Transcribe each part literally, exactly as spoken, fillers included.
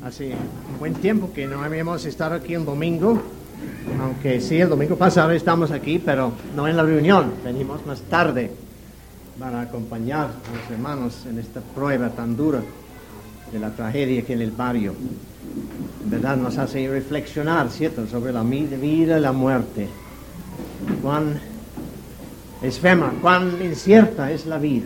Hace un buen tiempo que no habíamos estado aquí un domingo, aunque sí, el domingo pasado estamos aquí, pero no en la reunión. Venimos más tarde para acompañar a los hermanos en esta prueba tan dura de la tragedia que en el barrio. En verdad nos hace reflexionar, ¿cierto?, sobre la vida y la muerte. Cuán efímera, cuán incierta es la vida.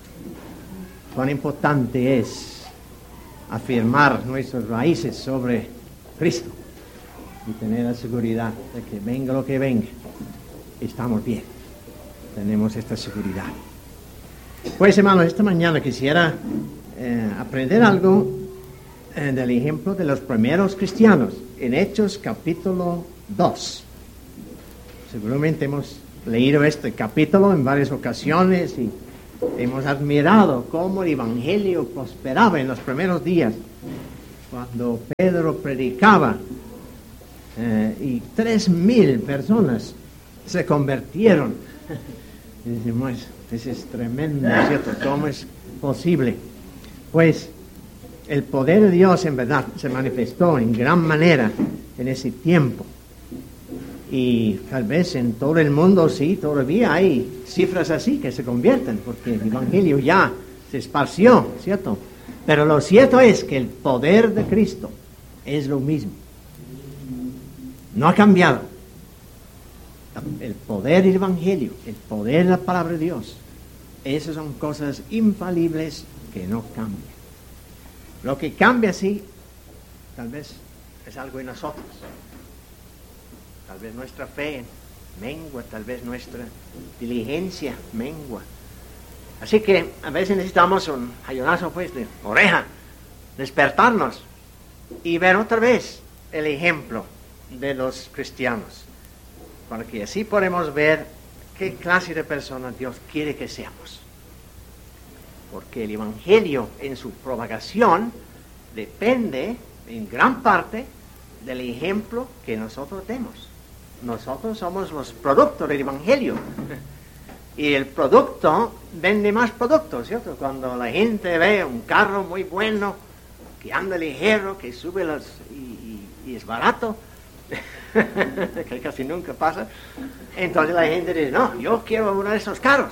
Cuán importante es afirmar nuestras raíces sobre Cristo y tener la seguridad de que venga lo que venga, estamos bien, tenemos esta seguridad. Pues hermanos, esta mañana quisiera eh, aprender algo eh, del ejemplo de los primeros cristianos en Hechos capítulo dos. Seguramente hemos leído este capítulo en varias ocasiones y hemos admirado cómo el evangelio prosperaba en los primeros días, cuando Pedro predicaba eh, y tres mil personas se convirtieron. Y decimos, eso es tremendo, ¿cierto? ¿Cómo es posible? Pues el poder de Dios en verdad se manifestó en gran manera en ese tiempo. Y tal vez en todo el mundo sí, todavía hay cifras así que se convierten, porque el evangelio ya se esparció, ¿cierto? Pero lo cierto es que el poder de Cristo es lo mismo. No ha cambiado. El poder del evangelio, el poder de la palabra de Dios, esas son cosas infalibles que no cambian. Lo que cambia, sí, tal vez es algo en nosotros. Tal vez nuestra fe mengua, tal vez nuestra diligencia mengua. Así que a veces necesitamos un jayonazo pues de oreja, despertarnos y ver otra vez el ejemplo de los cristianos, para que así podemos ver qué clase de persona Dios quiere que seamos. Porque el evangelio en su propagación depende en gran parte del ejemplo que nosotros demos. Nosotros somos los productos del evangelio. Y el producto vende más productos, ¿cierto? Cuando la gente ve un carro muy bueno, que anda ligero, que sube las y, y, y es barato, que casi nunca pasa, entonces la gente dice, no, yo quiero uno de esos carros.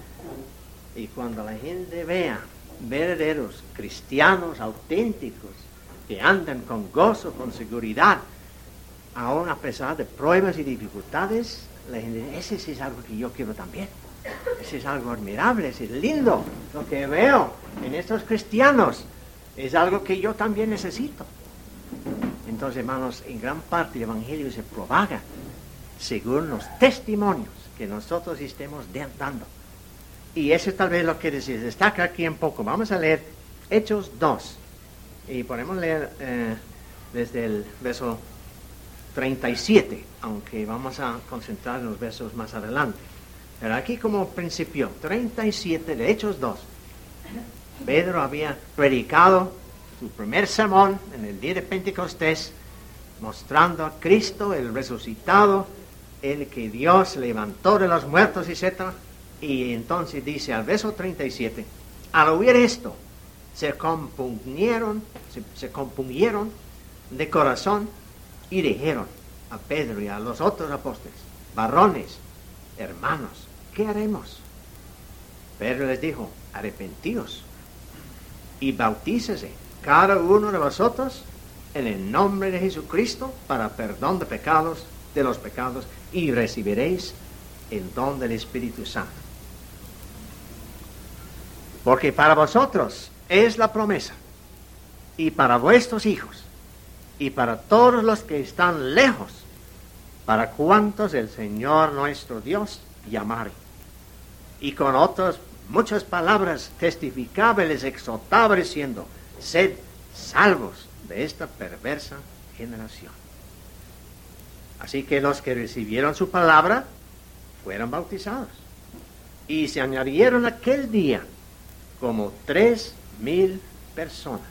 Y cuando la gente vea verdaderos cristianos auténticos, que andan con gozo, con seguridad, aún a pesar de pruebas y dificultades, la gente dice, ese sí es algo que yo quiero también. Ese es algo admirable, ese es lindo. Lo que veo en estos cristianos es algo que yo también necesito. Entonces, hermanos, en gran parte el evangelio se propaga según los testimonios que nosotros estemos dando. Y eso es tal vez lo que se destaca aquí un poco. Vamos a leer Hechos dos. Y podemos leer eh, desde el verso treinta y siete, aunque vamos a concentrar en los versos más adelante. Pero aquí como principio, treinta y siete de Hechos dos. Pedro había predicado su primer sermón en el día de Pentecostés, mostrando a Cristo, el resucitado, el que Dios levantó de los muertos, etcétera. Y entonces dice al verso treinta y siete, al oír esto, se compungieron, se, se compungieron de corazón y dijeron a Pedro y a los otros apóstoles, varones, hermanos, ¿qué haremos? Pedro les dijo, arrepentíos y bautícese cada uno de vosotros en el nombre de Jesucristo para perdón de pecados, de los pecados, y recibiréis el don del Espíritu Santo. Porque para vosotros es la promesa, y para vuestros hijos, y para todos los que están lejos, para cuantos el Señor nuestro Dios llamare. Y con otras muchas palabras testificaba y les exhortaba diciendo, sed salvos de esta perversa generación. Así que los que recibieron su palabra fueron bautizados. Y se añadieron aquel día como tres mil personas.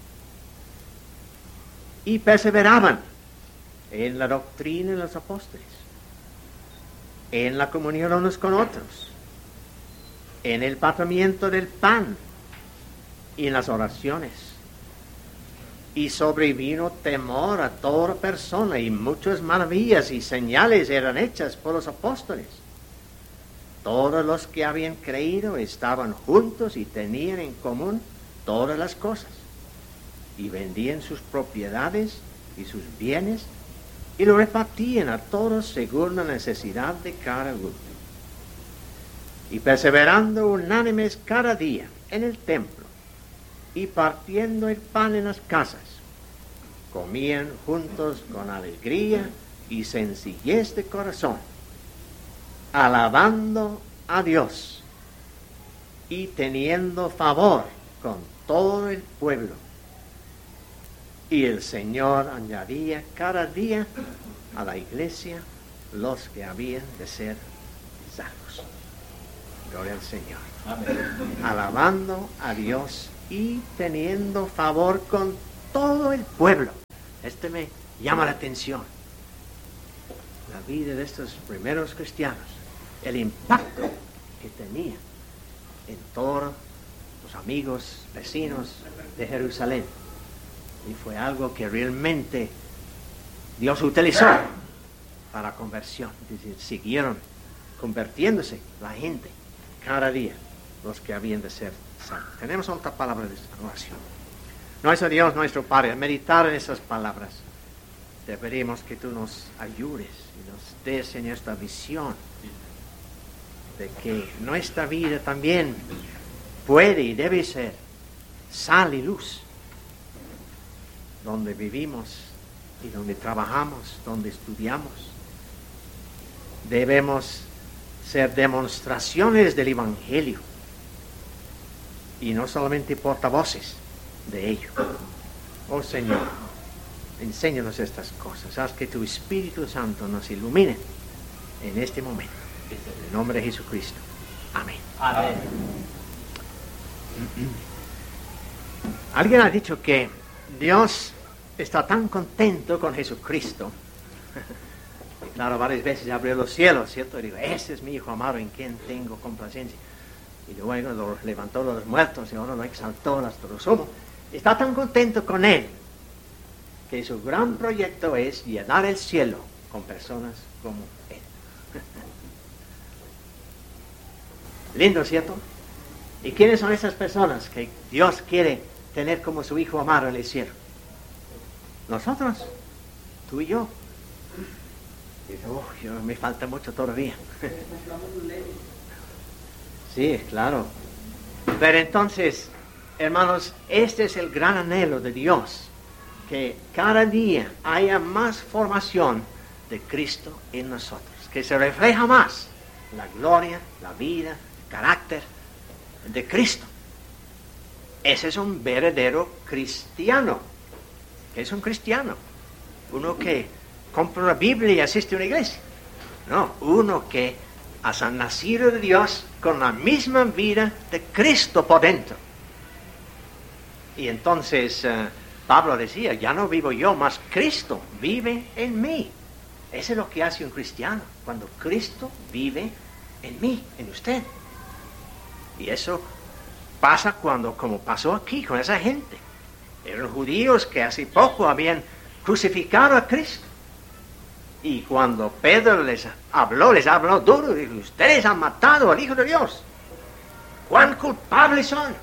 Y perseveraban en la doctrina de los apóstoles, en la comunión unos con otros, en el partimiento del pan y en las oraciones. y sobrevino temor a toda persona, y muchas maravillas y señales eran hechas por los apóstoles. Todos los que habían creído estaban juntos y tenían en común todas las cosas, y vendían sus propiedades y sus bienes, y lo repartían a todos según la necesidad de cada uno. Y perseverando unánimes cada día en el templo, y partiendo el pan en las casas, comían juntos con alegría y sencillez de corazón, alabando a Dios y teniendo favor con todo el pueblo. Y el Señor añadía cada día a la iglesia los que habían de ser salvos. Gloria al Señor. Amén. Alabando a Dios y teniendo favor con todo el pueblo. Este me llama la atención. La vida de estos primeros cristianos, el impacto que tenía en todos los amigos, vecinos de Jerusalén. Y fue algo que realmente Dios utilizó para conversión. Es decir, siguieron convirtiéndose la gente cada día, los que habían de ser salvos. Tenemos otra palabra de oración. Nuestro Dios, nuestro Padre, al meditar en esas palabras, te pedimos que tú nos ayudes y nos des en esta visión de que nuestra vida también puede y debe ser sal y luz, donde vivimos y donde trabajamos, donde estudiamos. Debemos ser demostraciones del Evangelio y no solamente portavoces de ello. Oh Señor, enséñanos estas cosas. Haz que tu Espíritu Santo nos ilumine en este momento. En el nombre de Jesucristo. Amén. Amén. Alguien ha dicho que Dios está tan contento con Jesucristo. Y claro, varias veces abrió los cielos, ¿cierto? Y digo, ese es mi Hijo amado en quien tengo complacencia. Y luego lo levantó de los muertos y ahora lo exaltó hasta lo sumo. Está tan contento con Él que su gran proyecto es llenar el cielo con personas como Él. Lindo, ¿cierto? ¿Y quiénes son esas personas que Dios quiere tener como su Hijo amado en el cielo? Nosotros, tú y yo. Y dice, oh, yo, me falta mucho todavía. Sí, claro. Pero entonces, hermanos, este es el gran anhelo de Dios, que cada día haya más formación de Cristo en nosotros, que se refleja más la gloria, la vida, el carácter de Cristo. Ese es un verdadero cristiano. ¿Qué es un cristiano? Uno que compra una Biblia y asiste a una iglesia. No, uno que ha nacido de Dios con la misma vida de Cristo por dentro. Y entonces uh, Pablo decía, ya no vivo yo, mas Cristo vive en mí. Eso es lo que hace un cristiano, cuando Cristo vive en mí, en usted. Y eso pasa cuando, como pasó aquí con esa gente. Eran judíos que hace poco habían crucificado a Cristo. Y cuando Pedro les habló, les habló duro, dijo, ustedes han matado al Hijo de Dios. ¿Cuán culpables son?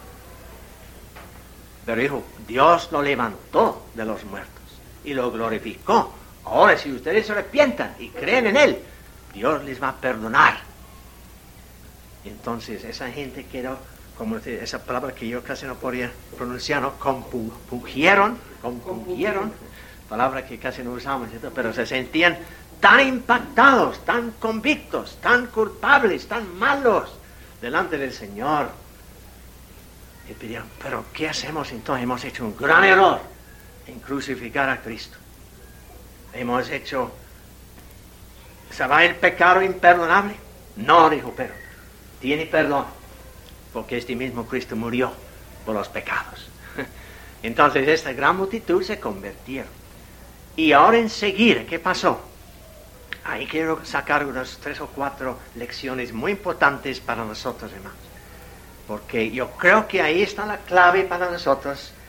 Pero dijo, Dios lo levantó de los muertos y lo glorificó. Ahora, si ustedes se arrepientan y creen en Él, Dios les va a perdonar. Y entonces esa gente quedó, como esa palabra que yo casi no podía pronunciar, ¿no? Compungieron, compungieron, palabra que casi no usamos, ¿cierto? Pero se sentían tan impactados, tan convictos, tan culpables, tan malos delante del Señor. Y pidieron, pero ¿qué hacemos entonces? Hemos hecho un gran error en crucificar a Cristo. Hemos hecho, ¿se va el pecado imperdonable? No, dijo Pedro, tiene perdón, porque este mismo Cristo murió por los pecados. Entonces esta gran multitud se convirtieron. Y ahora enseguida, ¿qué pasó? Ahí quiero sacar unas tres o cuatro lecciones muy importantes para nosotros, hermanos. Porque yo creo que ahí está la clave para nosotros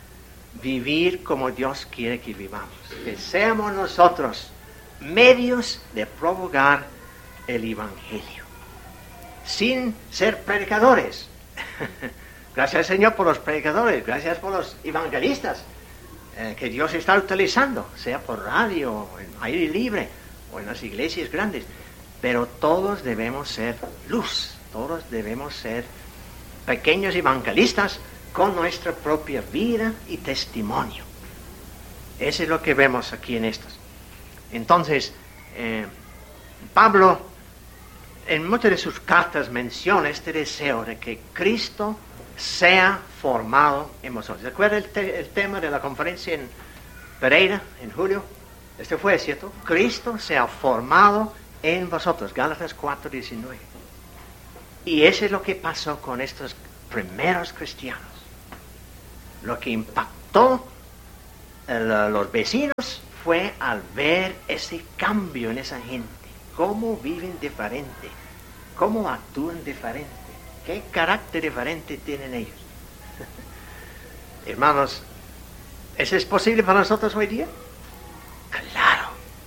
vivir como Dios quiere que vivamos. Que seamos nosotros medios de propagar el Evangelio, sin ser predicadores. Gracias al Señor por los predicadores, gracias por los evangelistas eh, que Dios está utilizando, sea por radio, o en aire libre, o en las iglesias grandes. Pero todos debemos ser luz, todos debemos ser pequeños evangelistas con nuestra propia vida y testimonio. Eso es lo que vemos aquí en estos. Entonces, eh, Pablo en muchas de sus cartas menciona este deseo de que Cristo sea formado en vosotros. ¿Se acuerda el, te- el tema de la conferencia en Pereira en julio? Este fue, ¿cierto? Cristo sea formado en vosotros. Gálatas cuatro diecinueve. Y eso es lo que pasó con estos primeros cristianos. Lo que impactó a los vecinos fue al ver ese cambio en esa gente. Cómo viven diferente, cómo actúan diferente, qué carácter diferente tienen ellos. Hermanos, ¿eso es posible para nosotros hoy día? Claro.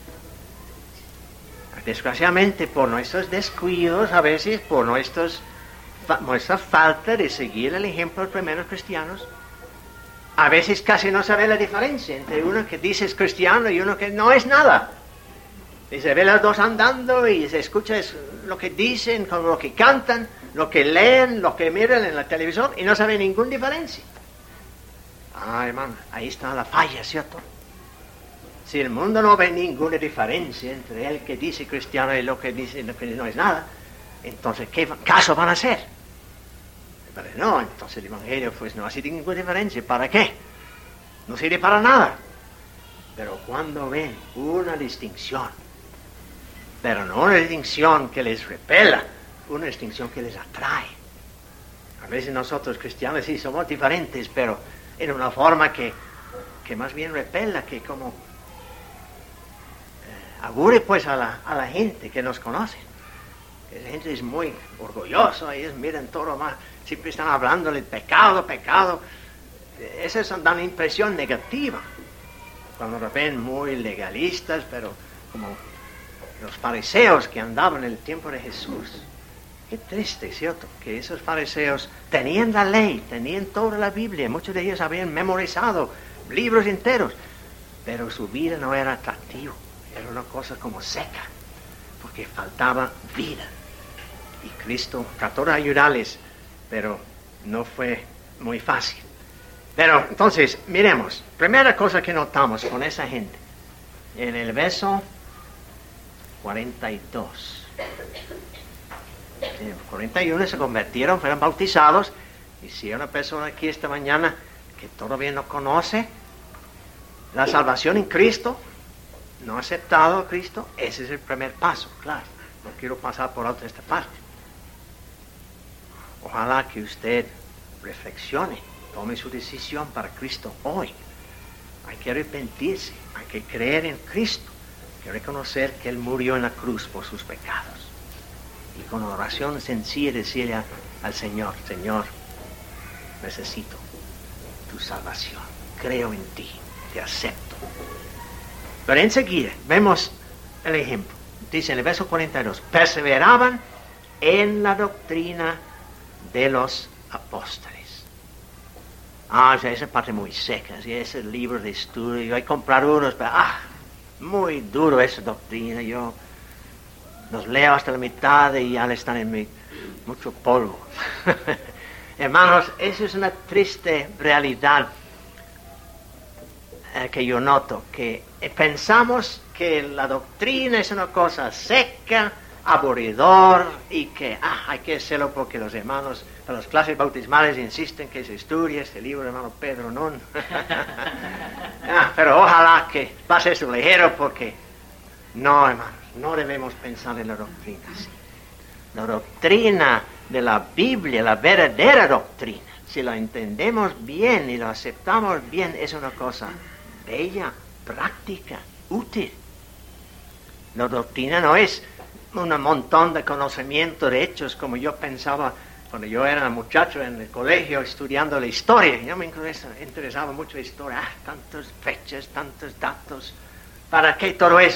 Desgraciadamente, por nuestros descuidos, a veces por nuestros, fa- nuestra falta de seguir el ejemplo de los primeros cristianos, a veces casi no se ve la diferencia entre uno que dice es cristiano y uno que no es nada. Y se ve los dos andando y se escucha lo que dicen, lo que cantan, lo que leen, lo que miran en la televisión y no se ve ninguna diferencia. Ah, hermano, ahí está la falla, ¿cierto? Si el mundo no ve ninguna diferencia entre el que dice cristiano y lo que dice lo que no es nada, entonces, ¿qué caso van a hacer? Pero no, entonces el Evangelio pues no hace ninguna diferencia. ¿Para qué? No sirve para nada. Pero cuando ven una distinción, pero no una distinción que les repela, una distinción que les atrae. A veces nosotros cristianos sí somos diferentes, pero en una forma que, que más bien repela, que como eh, aburre pues a la, a la gente que nos conoce. La gente es muy orgullosa, ellos miran todo más, siempre están hablando del pecado, pecado. Esas son, dan impresión negativa. Cuando nos ven muy legalistas, pero como los fariseos que andaban en el tiempo de Jesús. Qué triste, ¿cierto? Que esos fariseos tenían la ley, tenían toda la Biblia, muchos de ellos habían memorizado libros enteros, pero su vida no era atractiva, era una cosa como seca, porque faltaba vida. Y Cristo trató de ayudarles, pero no fue muy fácil. Pero entonces, miremos, primera cosa que notamos con esa gente, en el verso cuarenta y dos. En cuarenta y uno se convirtieron, fueron bautizados, y si hay una persona aquí esta mañana que todavía no conoce la salvación en Cristo, no ha aceptado a Cristo, ese es el primer paso, claro. No quiero pasar por alto esta parte. Ojalá que usted reflexione, tome su decisión para Cristo hoy. Hay que arrepentirse, hay que creer en Cristo, hay que reconocer que Él murió en la cruz por sus pecados. Y con oración sencilla decirle a, al Señor, Señor, necesito tu salvación, creo en ti, te acepto. Pero enseguida vemos el ejemplo. Dice en el verso cuarenta y dos, perseveraban en la doctrina de los apóstoles. Ah, o sea, esa parte muy seca, ¿sí? Ese libro de estudio, yo he comprado unos, pero ah, muy duro esa doctrina, yo los leo hasta la mitad y ya le están en mi mucho polvo. Hermanos, esa es una triste realidad eh, que yo noto, que eh, pensamos que la doctrina es una cosa seca, aburridor, y que ah, hay que hacerlo porque los hermanos de las clases bautismales insisten que se estudie este libro, hermano Pedro, no. ah, pero ojalá que pase eso ligero, porque no, hermanos, no debemos pensar en la doctrina así. La doctrina de la Biblia, la verdadera doctrina, si la entendemos bien y la aceptamos bien, es una cosa bella, práctica, útil. La doctrina no es un montón de conocimiento de hechos como yo pensaba Cuando yo era muchacho en el colegio estudiando la historia, yo me interesaba mucho la historia. Ah, tantas fechas, tantos datos. ¿Para qué todo eso?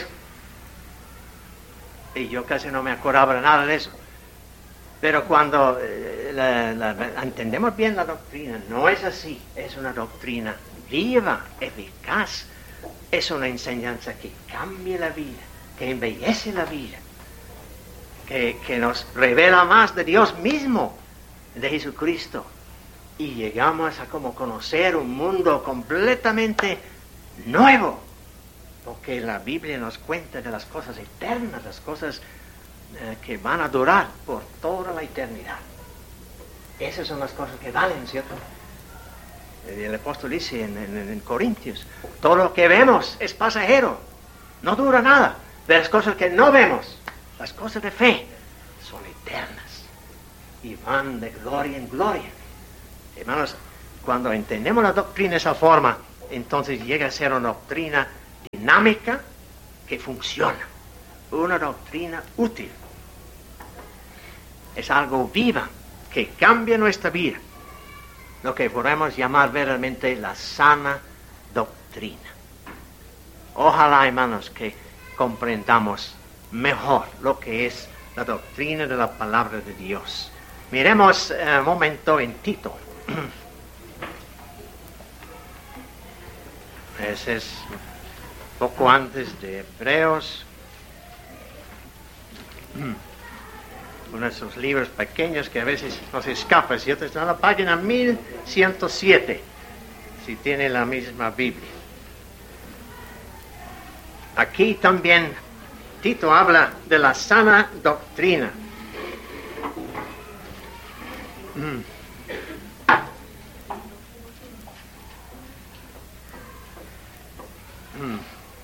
Y yo casi no me acordaba de nada de eso. Pero cuando eh, la, la, entendemos bien la doctrina, no es así. Es una doctrina viva, eficaz. Es una enseñanza que cambia la vida, que embellece la vida, que, que nos revela más de Dios mismo, de Jesucristo. Y llegamos a como conocer un mundo completamente nuevo. Porque la Biblia nos cuenta de las cosas eternas, las cosas eh, que van a durar por toda la eternidad. Esas son las cosas que valen, ¿cierto? El apóstol dice en, en, en Corintios, todo lo que vemos es pasajero, no dura nada. Pero las cosas que no vemos, las cosas de fe, son eternas y van de gloria en gloria. Hermanos, cuando entendemos la doctrina de esa forma, entonces llega a ser una doctrina dinámica que funciona, una doctrina útil. Es algo viva que cambia nuestra vida, lo que podemos llamar verdaderamente la sana doctrina. Ojalá, hermanos, que comprendamos mejor lo que es la doctrina de la palabra de Dios. Miremos un momento en Tito. Ese es poco antes de Hebreos, uno de esos libros pequeños que a veces nos escapa, ¿cierto? Está en la página mil ciento siete, si tiene la misma Biblia. Aquí también Tito habla de la sana doctrina. Mm. Mm.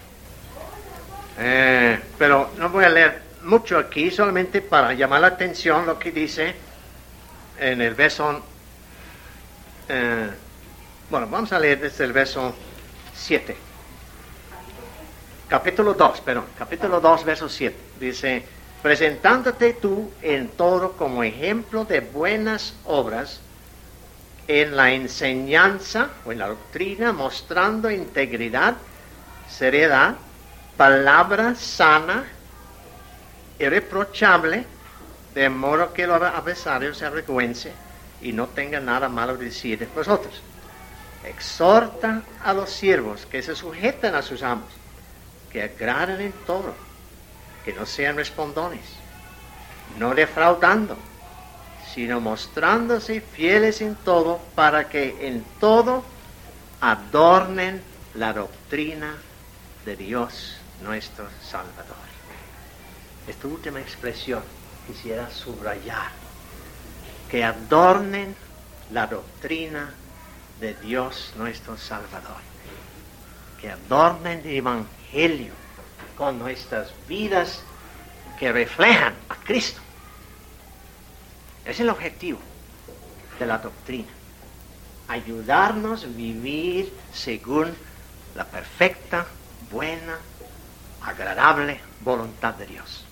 Eh, pero no voy a leer mucho aquí, solamente para llamar la atención lo que dice en el verso, eh, bueno, vamos a leer desde el verso siete, capítulo dos, perdón, capítulo dos, verso siete, dice, presentándote tú en todo como ejemplo de buenas obras, en la enseñanza o en la doctrina, mostrando integridad, seriedad, palabra sana, irreprochable, de modo que los adversarios se avergüencen y no tengan nada malo que decir de vosotros. Exhorta a los siervos que se sujeten a sus amos, que agraden en todo, que no sean respondones, no defraudando, sino mostrándose fieles en todo, para que en todo adornen la doctrina de Dios nuestro Salvador. Esta última expresión quisiera subrayar, que adornen la doctrina de Dios nuestro Salvador, que adornen el Evangelio con nuestras vidas que reflejan a Cristo. Es el objetivo de la doctrina, ayudarnos a vivir según la perfecta, buena, agradable voluntad de Dios.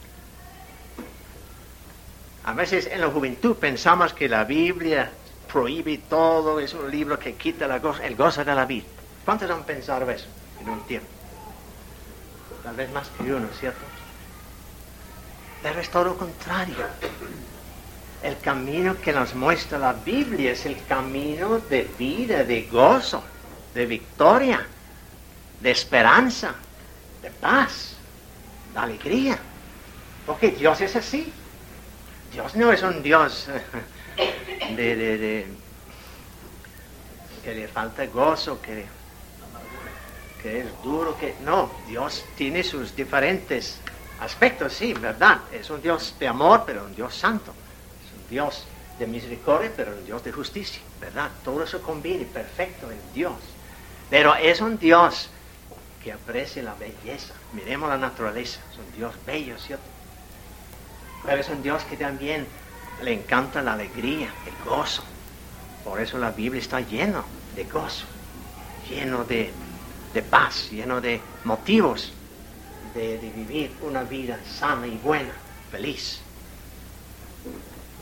A veces en la juventud pensamos que la Biblia prohíbe todo, es un libro que quita la goza, el gozo de la vida. ¿Cuántos han pensado eso en un tiempo? Tal vez más que uno, ¿cierto? Pero es todo lo contrario. El camino que nos muestra la Biblia es el camino de vida, de gozo, de victoria, de esperanza, de paz, de alegría. Porque Dios es así. Dios no es un Dios de, de, de que le falta gozo, que, que es duro, que no. Dios tiene sus diferentes aspectos, sí, verdad. Es un Dios de amor, pero un Dios santo. Es un Dios de misericordia, pero un Dios de justicia, verdad. Todo eso combina perfecto en Dios. Pero es un Dios que aprecia la belleza. Miremos la naturaleza. Es un Dios bello, ¿cierto? Pero es un Dios que también le encanta la alegría, el gozo. Por eso la Biblia está llena de gozo, lleno de, de paz, lleno de motivos de, de vivir una vida sana y buena, feliz.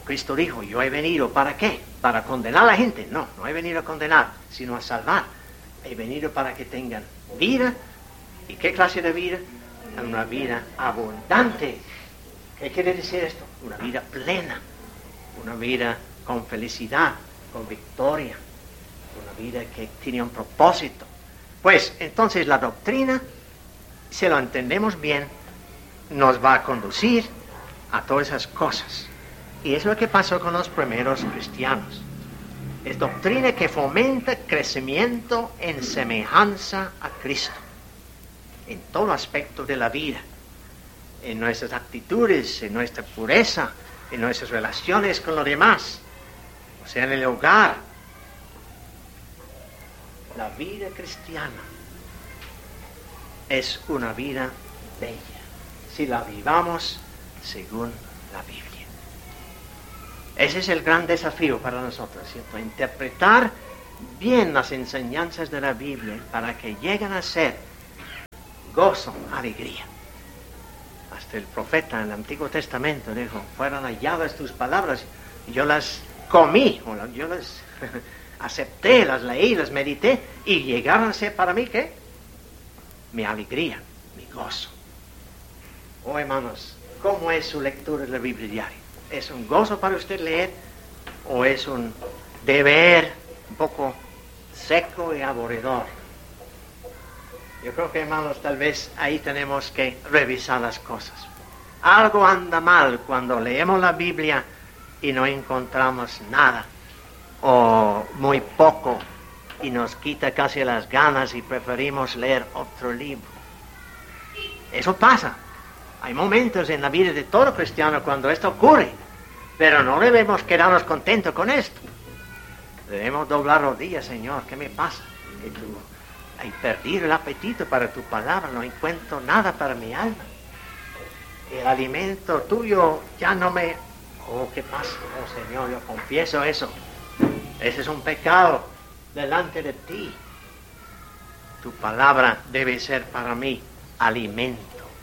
Cristo dijo, yo he venido, ¿para qué? ¿Para condenar a la gente? No, no he venido a condenar, sino a salvar. He venido para que tengan vida. ¿Y qué clase de vida? Una vida abundante. ¿Qué quiere decir esto? Una vida plena, una vida con felicidad, con victoria, una vida que tiene un propósito. Pues entonces la doctrina, si lo entendemos bien, nos va a conducir a todas esas cosas. Y eso es lo que pasó con los primeros cristianos. Es doctrina que fomenta crecimiento en semejanza a Cristo, en todo aspecto de la vida, en nuestras actitudes, en nuestra pureza, en nuestras relaciones con los demás, o sea, en el hogar. La vida cristiana es una vida bella, si la vivamos según la Biblia. Ese es el gran desafío para nosotros, ¿cierto? Interpretar bien las enseñanzas de la Biblia para que lleguen a ser gozo, alegría. Hasta el profeta en el Antiguo Testamento dijo, fueron halladas tus palabras, yo las comí, o yo las acepté, las leí, las medité, y llegaron a ser para mí, ¿qué? Mi alegría, mi gozo. Oh, hermanos, ¿cómo es su lectura de la Biblia diaria? ¿Es un gozo para usted leer o es un deber un poco seco y aburridor? Yo creo que, hermanos, tal vez ahí tenemos que revisar las cosas. Algo anda mal cuando leemos la Biblia y no encontramos nada o muy poco y nos quita casi las ganas y preferimos leer otro libro. Eso pasa. Hay momentos en la vida de todo cristiano cuando esto ocurre, pero no debemos quedarnos contentos con esto. Debemos doblar rodillas, Señor, ¿qué me pasa? Que tú hay perdido el apetito para tu palabra, no encuentro nada para mi alma. El alimento tuyo ya no me... Oh, ¿qué pasa? Oh, Señor, yo confieso eso. Ese es un pecado delante de ti. Tu palabra debe ser para mí alimento.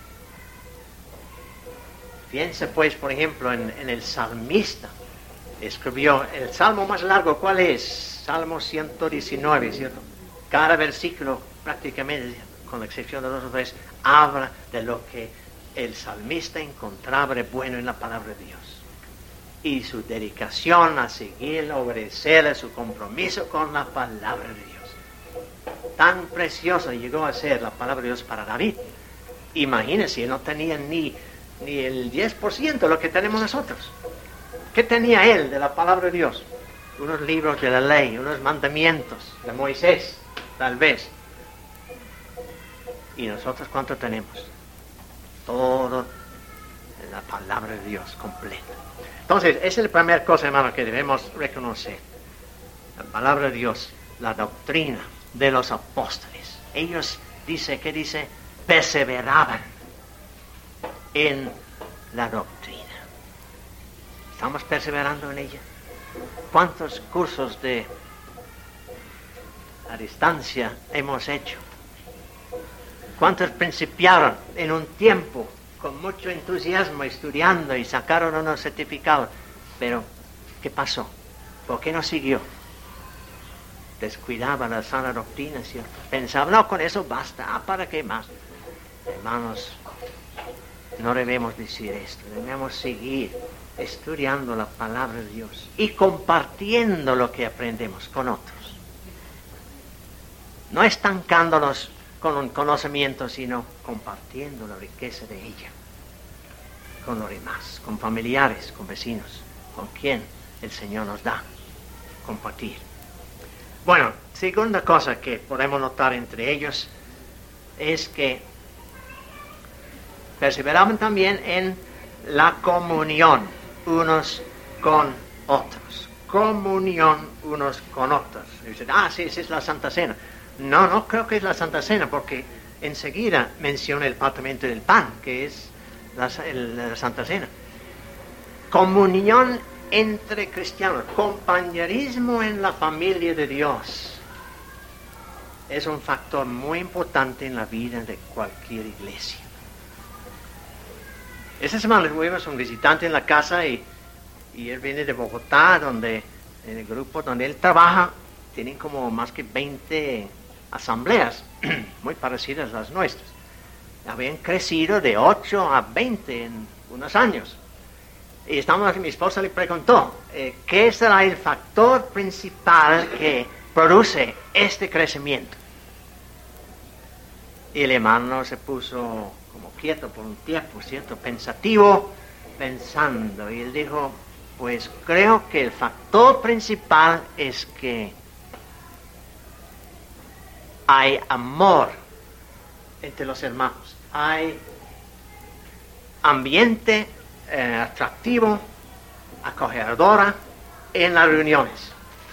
Piensa pues, por ejemplo, en, en el salmista. Escribió el salmo más largo, ¿cuál es? Salmo ciento diecinueve, ¿cierto? Cada versículo, prácticamente, con la excepción de dos o tres, habla de lo que el salmista encontraba de bueno en la palabra de Dios. Y su dedicación a seguir, a obedecer, a su compromiso con la palabra de Dios. Tan preciosa llegó a ser la palabra de Dios para David. Imagínense, no tenía ni... ni el diez por ciento de lo que tenemos nosotros. ¿Qué tenía él de la palabra de Dios? Unos libros de la ley, unos mandamientos de Moisés, tal vez. ¿Y nosotros cuánto tenemos? Todo en la palabra de Dios completa. Entonces, esa es la primera cosa, hermano, que debemos reconocer. La palabra de Dios, la doctrina de los apóstoles. Ellos, dice, ¿qué dice? Perseveraban en la doctrina. ¿Estamos perseverando en ella? ¿Cuántos cursos de a distancia hemos hecho? ¿Cuántos principiaron en un tiempo con mucho entusiasmo estudiando y sacaron unos certificados? Pero, ¿qué pasó? ¿Por qué no siguió? Descuidaba la sana doctrina, ¿cierto? Pensaba, no, con eso basta. Ah, ¿para qué más? Hermanos, no debemos decir esto. Debemos seguir estudiando la palabra de Dios y compartiendo lo que aprendemos con otros. No estancándonos con un conocimiento, sino compartiendo la riqueza de ella con los demás, con familiares, con vecinos, con quien el Señor nos da compartir. Bueno, segunda cosa que podemos notar entre ellos es que perseveraban también en la comunión unos con otros. Comunión unos con otros. Y dicen, ah, sí, esa es la Santa Cena. No, no creo que es la Santa Cena, porque enseguida menciona el partimiento del pan, que es la, el, la Santa Cena. Comunión entre cristianos, compañerismo en la familia de Dios, es un factor muy importante en la vida de cualquier iglesia. Esta semana tuvimos un visitante en la casa y y él viene de Bogotá, donde en el grupo donde él trabaja tienen como más que veinte asambleas, muy parecidas a las nuestras. Habían crecido de ocho a veinte en unos años. Y estamos, mi esposa le preguntó, eh, ¿qué será el factor principal que produce este crecimiento? Y el hermano se puso como quieto por un tiempo, ¿cierto? Pensativo, pensando. Y él dijo, pues creo que el factor principal es que hay amor entre los hermanos. Hay ambiente eh, atractivo, acogedora en las reuniones.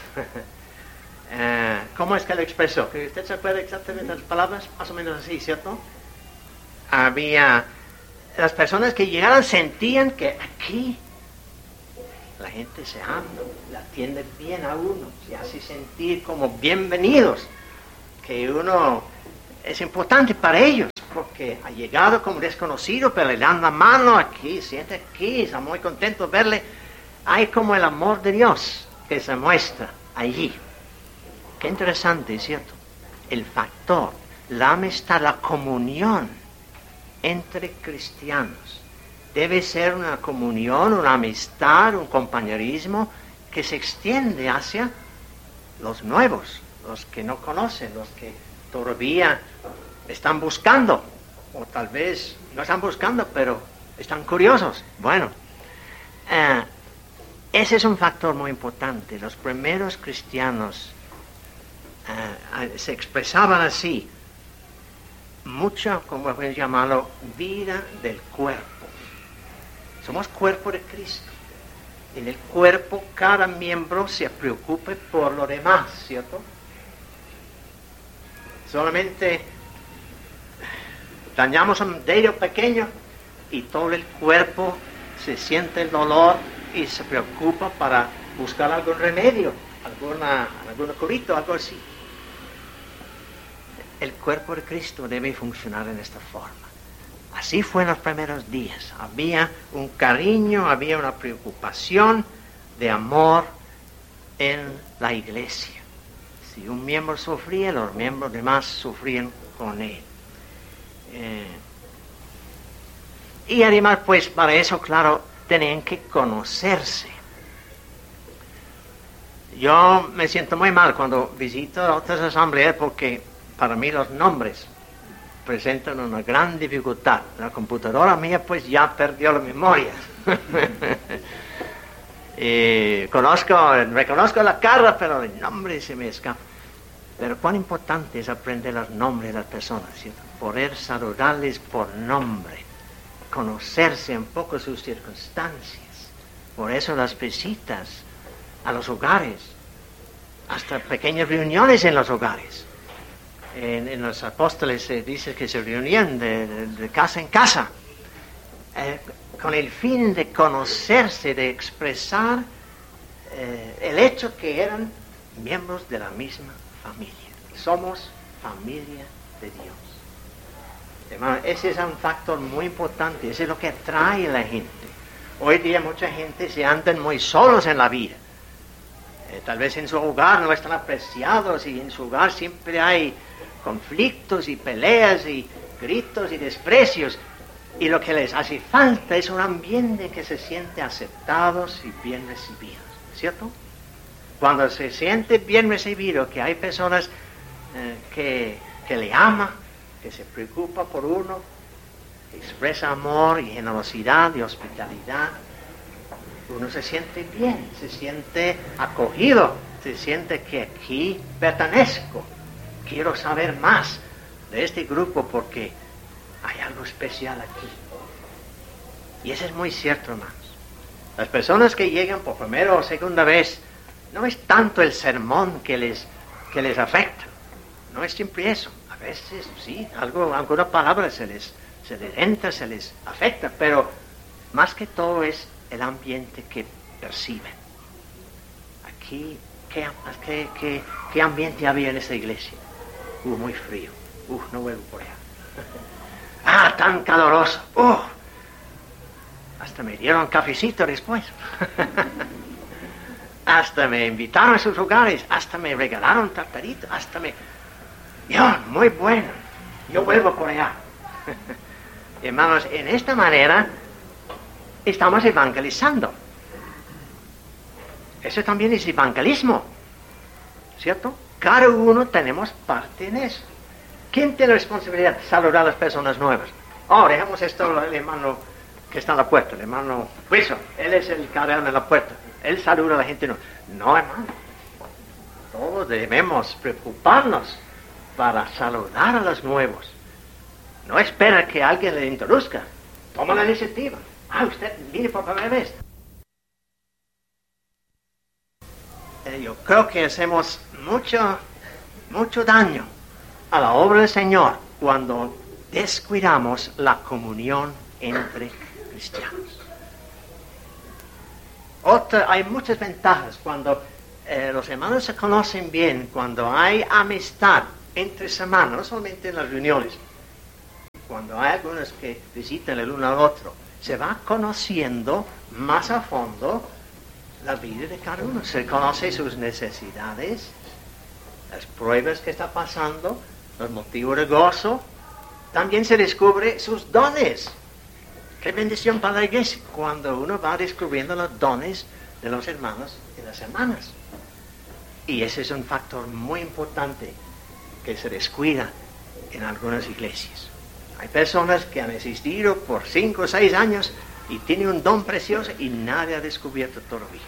eh, ¿Cómo es que lo expresó? ¿Usted se acuerda exactamente de las palabras? Más o menos así, ¿cierto? Había... Las personas que llegaron sentían que aquí la gente se ama, la atiende bien a uno, se hace sentir como bienvenidos, que uno es importante para ellos, porque ha llegado como desconocido, pero le dan la mano aquí, siente aquí, está muy contento de verle. Hay como el amor de Dios que se muestra allí. Qué interesante, ¿cierto? El factor, la amistad, la comunión entre cristianos debe ser una comunión, una amistad, un compañerismo que se extiende hacia los nuevos, los que no conocen, los que todavía están buscando, o tal vez no están buscando, pero están curiosos. Bueno, eh, ese es un factor muy importante. Los primeros cristianos eh, se expresaban así, mucho, como voy a llamarlo, vida del cuerpo. Somos cuerpo de Cristo. En el cuerpo cada miembro se preocupe por lo demás, ¿cierto? Solamente dañamos un dedo pequeño y todo el cuerpo se siente el dolor y se preocupa para buscar algún remedio, alguna, algún curito, algo así. El cuerpo de Cristo debe funcionar en esta forma. Así fue en los primeros días. Había un cariño, había una preocupación de amor en la iglesia. Si un miembro sufría, los miembros demás sufrían con él. Eh, y además, pues, para eso, claro, tenían que conocerse. Yo me siento muy mal cuando visito otras asambleas porque para mí los nombres presentan una gran dificultad. La computadora mía pues ya perdió la memoria. y conozco, reconozco la cara, pero el nombre se me escapa. Pero cuán importante es aprender los nombres de las personas, ¿cierto? Poder saludarles por nombre, conocerse un poco sus circunstancias. Por eso las visitas a los hogares, hasta pequeñas reuniones en los hogares. En, en los apóstoles se dice que se reunían de, de, de casa en casa, eh, con el fin de conocerse, de expresar eh, el hecho que eran miembros de la misma familia. Somos familia de Dios. Hermano, ese es un factor muy importante, ese es lo que atrae a la gente. Hoy día mucha gente se andan muy solos en la vida. Eh, tal vez en su hogar no están apreciados y en su hogar siempre hay conflictos y peleas y gritos y desprecios, y lo que les hace falta es un ambiente que se siente aceptados y bien recibidos, ¿cierto? Cuando se siente bien recibido, que hay personas eh, que, que le aman, que se preocupa por uno, que expresa amor y generosidad y hospitalidad, uno se siente bien, se siente acogido, se siente que aquí pertenezco. Quiero saber más de este grupo porque hay algo especial aquí. Y eso es muy cierto, hermanos. Las personas que llegan por primera o segunda vez, no es tanto el sermón que les, que les afecta. No es siempre eso. A veces, sí, algo, alguna palabra se les, se les entra, se les afecta, pero más que todo es el ambiente que perciben. Aquí, ¿qué, qué, qué, qué ambiente había en esta iglesia? Uh, muy frío. Uh, no vuelvo por allá. Ah, tan caloroso. Uh. Hasta me dieron cafecito después. Hasta me invitaron a sus hogares, hasta me regalaron tartarito, hasta me... Yo, muy bueno, yo vuelvo por allá. Hermanos, en esta manera estamos evangelizando. Eso también es evangelismo, ¿cierto? Cada uno tenemos parte en eso. ¿Quién tiene la responsabilidad de saludar a las personas nuevas? Oh, dejemos esto al hermano que está en la puerta, el hermano Wilson, él es el cardenal en la puerta. Él saluda a la gente. No, no, hermano. Todos debemos preocuparnos para saludar a los nuevos. No espera que alguien le introduzca. Toma la iniciativa. Ah, usted viene por primera vez. Eh, yo creo que hacemos mucho, mucho daño a la obra del Señor cuando descuidamos la comunión entre cristianos. Otra, hay muchas ventajas cuando eh, los hermanos se conocen bien, cuando hay amistad entre hermanos, no solamente en las reuniones, cuando hay algunos que visitan el uno al otro, se va conociendo más a fondo la vida de cada uno, se conoce sus necesidades, las pruebas que está pasando, los motivos de gozo, también se descubre sus dones. Qué bendición para la iglesia cuando uno va descubriendo los dones de los hermanos y las hermanas. Y ese es un factor muy importante que se descuida en algunas iglesias. Hay personas que han existido por cinco o seis años y tienen un don precioso y nadie ha descubierto todavía.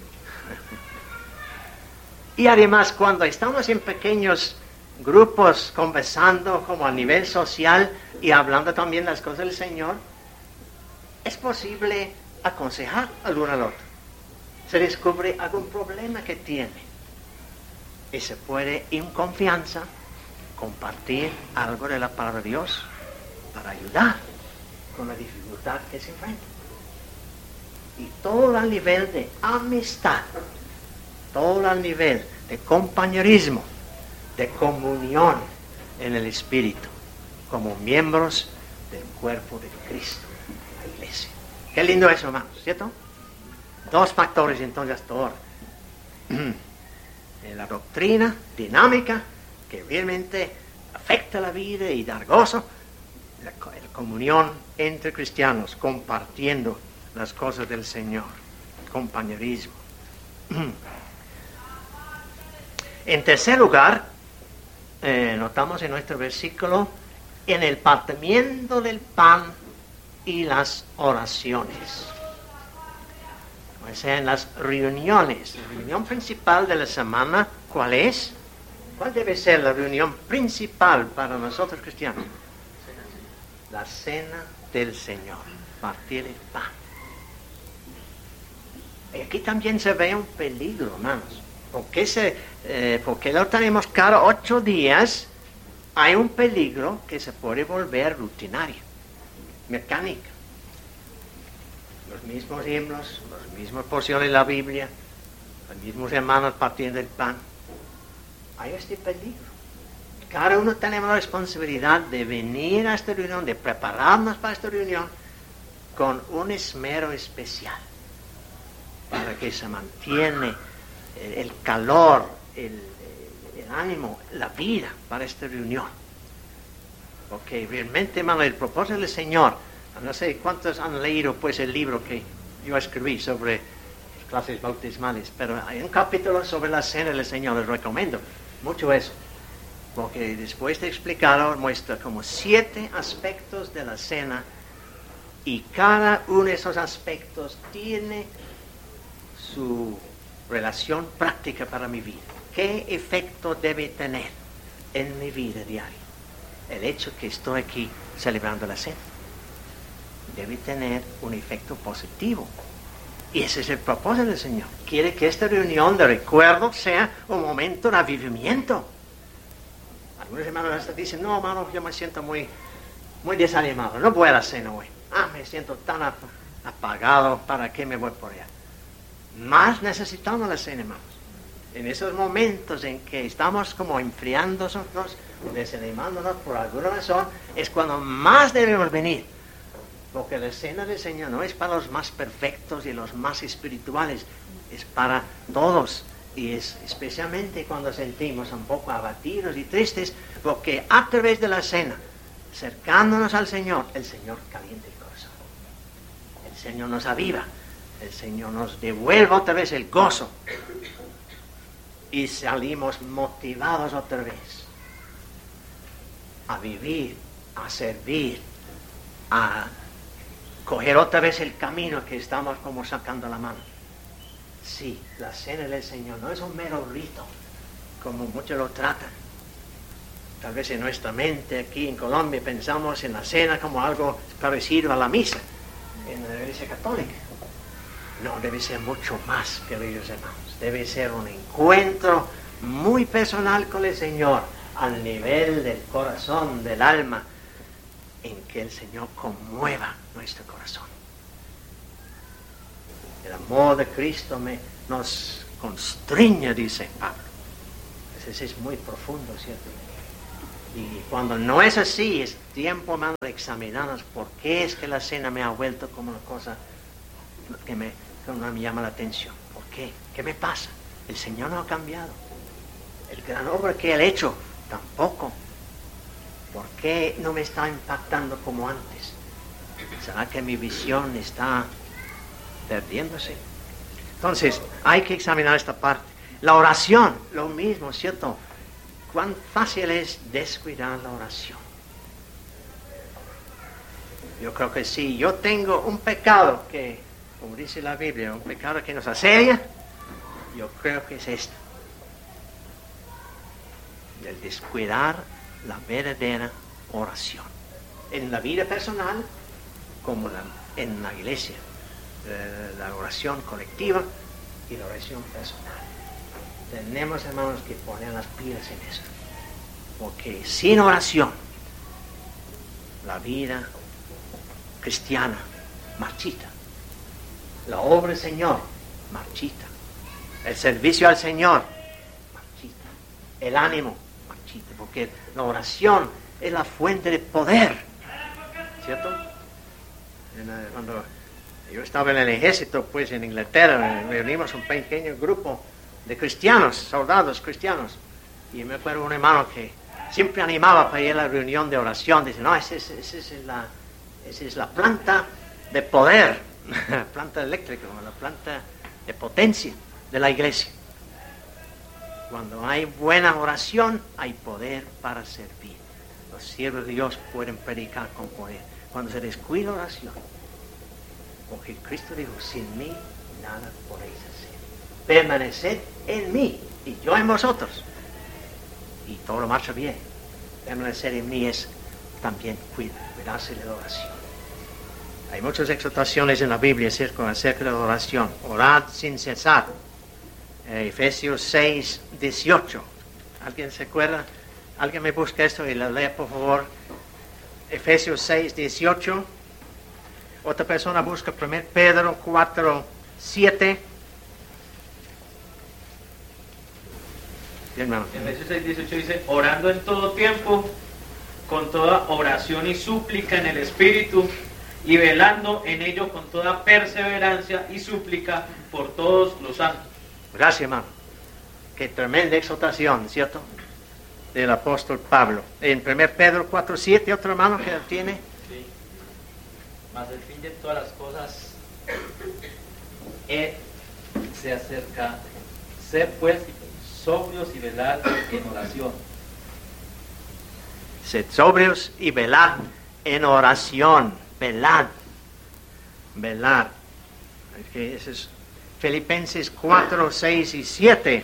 Y además, cuando estamos en pequeños grupos conversando como a nivel social y hablando también las cosas del Señor, es posible aconsejar al uno al otro. Se descubre algún problema que tiene y se puede, en confianza, compartir algo de la palabra de Dios para ayudar con la dificultad que se enfrenta. Y todo al nivel de amistad, todo al nivel de compañerismo, de comunión en el Espíritu, como miembros del cuerpo de Cristo. Iglesia. Qué lindo eso, hermanos, ¿cierto? Dos factores entonces hasta ahora. La doctrina dinámica que realmente afecta la vida y da gozo, la, la comunión entre cristianos, compartiendo las cosas del Señor, compañerismo. En tercer lugar, eh, notamos en nuestro versículo, en el partimiento del pan y las oraciones. O sea, en las reuniones. La reunión principal de la semana, ¿cuál es? ¿Cuál debe ser la reunión principal para nosotros cristianos? La cena del Señor, partir el pan. Y aquí también se ve un peligro, hermanos. ¿Por qué, se, eh, porque lo tenemos cada ocho días? Hay un peligro que se puede volver rutinario, mecánica. Los mismos himnos, las mismas porciones de la Biblia, los mismos hermanos partiendo el pan. Hay este peligro. Cada uno tenemos la responsabilidad de venir a esta reunión, de prepararnos para esta reunión con un esmero especial para que se mantiene el calor, el, el ánimo, la vida para esta reunión. Porque realmente, hermano, el propósito del Señor, no sé cuántos han leído pues el libro que yo escribí sobre clases bautismales, pero hay un capítulo sobre la cena del Señor, les recomiendo mucho eso, porque después de explicarlo muestra como siete aspectos de la cena y cada uno de esos aspectos tiene su relación práctica para mi vida. ¿Qué efecto debe tener en mi vida diaria el hecho que estoy aquí celebrando la cena? Debe tener un efecto positivo. Y ese es el propósito del Señor. Quiere que esta reunión de recuerdo sea un momento de avivamiento. Algunos hermanos hasta dicen, no, hermano, yo me siento muy, muy desanimado, no voy a la cena hoy. Ah, me siento tan ap- apagado, ¿para qué me voy por allá? Más necesitamos la cena, hermanos. En esos momentos en que estamos como enfriándonos, desanimándonos por alguna razón, es cuando más debemos venir Porque la cena del Señor no es para los más perfectos y los más espirituales, es para todos. Y es especialmente cuando sentimos un poco abatidos y tristes, porque a través de la cena, acercándonos al Señor, el Señor calienta el corazón. El Señor nos aviva, el Señor nos devuelve otra vez el gozo. Y salimos motivados otra vez a vivir, a servir, a coger otra vez el camino que estamos como sacando la mano. Sí, la cena del Señor no es un mero rito, como muchos lo tratan. Tal vez en nuestra mente aquí en Colombia pensamos en la cena como algo parecido a la misa en la Iglesia Católica. No, debe ser mucho más, queridos hermanos. Debe ser un encuentro muy personal con el Señor, al nivel del corazón, del alma, en que el Señor conmueva nuestro corazón. El amor de Cristo me, nos constriñe, dice Pablo. Ese es muy profundo, ¿cierto? Y cuando no es así, es tiempo, hermano, de examinarnos por qué es que la cena me ha vuelto como una cosa que me, que no me llama la atención. ¿Por qué? ¿Qué me pasa? El Señor no ha cambiado. El gran obra que Él ha hecho, tampoco. ¿Por qué no me está impactando como antes? ¿Será que mi visión está perdiéndose? Entonces, hay que examinar esta parte. La oración, lo mismo, ¿cierto? Cuán fácil es descuidar la oración. Yo creo que si yo tengo un pecado que, como dice la Biblia, un pecado que nos asedia, yo creo que es esto. El descuidar la verdadera oración. En la vida personal, como la, en la iglesia. Eh, la oración colectiva y la oración personal. Tenemos, hermanos, que poner las pilas en esto. Porque sin oración, la vida cristiana marchita. La obra del Señor marchita. El servicio al Señor marchita. El ánimo marchita. Porque la oración es la fuente de poder. ¿Cierto? Cuando yo estaba en el ejército, pues en Inglaterra, reunimos un pequeño grupo de cristianos, soldados cristianos, y me acuerdo un hermano que siempre animaba para ir a la reunión de oración. Dice, no, esa es, esa es, la, esa es la planta de poder, la planta eléctrica, la planta de potencia de la iglesia. Cuando hay buena oración, hay poder para servir. Los siervos de Dios pueden predicar con poder. Cuando se descuida la oración, porque Cristo dijo, sin mí nada podéis hacer. Permaneced en mí y yo en vosotros. Y todo lo marcha bien. Permanecer en mí es también cuidarse de la oración. Hay muchas exhortaciones en la Biblia acerca de la oración. Orad sin cesar. Eh, Efesios seis, dieciocho. ¿Alguien se acuerda? ¿Alguien me busca esto y lo lee, por favor? Efesios seis, dieciocho. Otra persona busca primero Pedro cuatro, siete. Bien, hermano. Efesios seis, dieciocho dice, orando en todo tiempo, con toda oración y súplica en el Espíritu, y velando en ello con toda perseverancia y súplica por todos los santos. Gracias, hermano. Qué tremenda exhortación, ¿cierto? Del apóstol Pablo. En primero Pedro cuatro, siete, otro hermano que tiene. Sí. Mas el fin de todas las cosas es, se acerca. Ser pues sobrios y velad en oración. Sed sobrios y velad en oración. Velad. Velad. Okay, ese es Filipenses cuatro, seis y siete.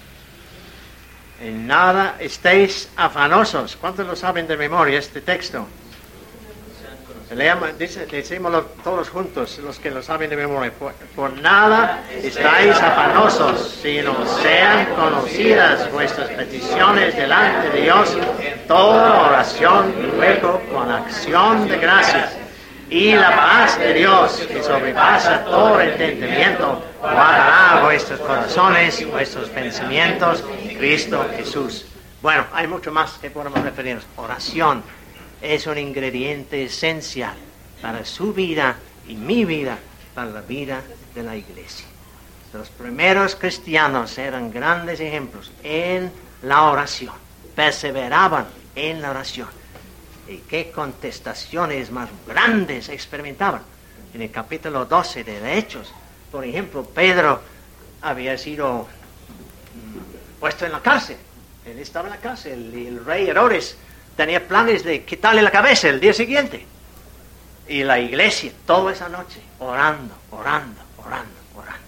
En nada estéis afanosos. ¿Cuántos lo saben de memoria este texto? Leamos, dice, decímoslo todos juntos, los que lo saben de memoria. Por, por nada estáis afanosos, sino sean conocidas vuestras peticiones delante de Dios, toda oración y ruego con acción de gracias. Y la paz de Dios, que sobrepasa todo entendimiento, guardará vuestros corazones, vuestros pensamientos en Cristo Jesús. Bueno, hay mucho más que podemos referirnos. Oración es un ingrediente esencial para su vida y mi vida, para la vida de la iglesia. Los primeros cristianos eran grandes ejemplos en la oración, perseveraban en la oración. Y qué contestaciones más grandes experimentaban. En el capítulo doce de Hechos, por ejemplo, Pedro había sido puesto en la cárcel. Él estaba en la cárcel y el rey Herodes tenía planes de quitarle la cabeza el día siguiente. Y la iglesia toda esa noche orando, orando, orando, orando.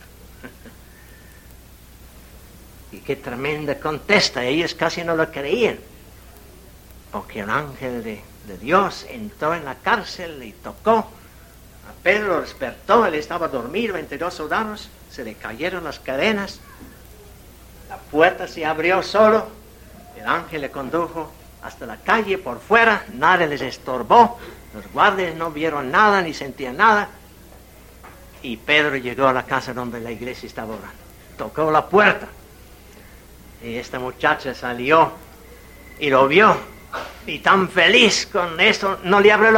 Y qué tremenda contesta. Ellos casi no lo creían. Porque el ángel de, de Dios entró en la cárcel y tocó. A Pedro despertó, él estaba dormido entre dos soldados. Se le cayeron las cadenas. La puerta se abrió solo. El ángel le condujo hasta la calle por fuera. Nadie les estorbó. Los guardias no vieron nada ni sentían nada. Y Pedro llegó a la casa donde la iglesia estaba orando. Tocó la puerta. Y esta muchacha salió y lo vio. Y tan feliz con eso, no le abrió la